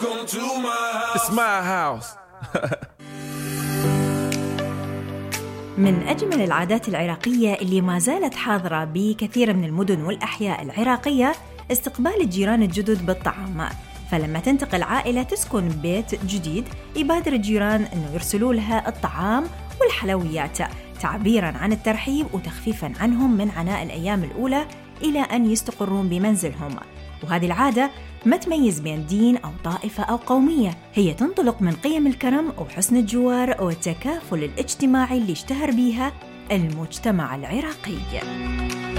It's my house. من أجمل العادات العراقية اللي ما زالت حاضرة بكثير من المدن والأحياء العراقية استقبال الجيران الجدد بالطعام. فلما تنتقل عائلة تسكن بيت جديد يبادر الجيران أنه يرسلوا لها الطعام والحلويات تعبيراً عن الترحيب وتخفيفاً عنهم من عناء الأيام الأولى إلى أن يستقرون بمنزلهم. وهذه العادة ما تميز بين دين أو طائفة أو قومية، هي تنطلق من قيم الكرم وحسن الجوار والتكافل الاجتماعي اللي اشتهر بيها المجتمع العراقي.